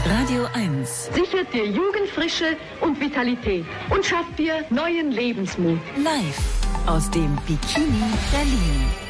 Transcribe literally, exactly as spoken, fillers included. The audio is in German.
Radio eins sichert dir Jugendfrische und Vitalität und schafft dir neuen Lebensmut. live aus dem Bikini Berlin.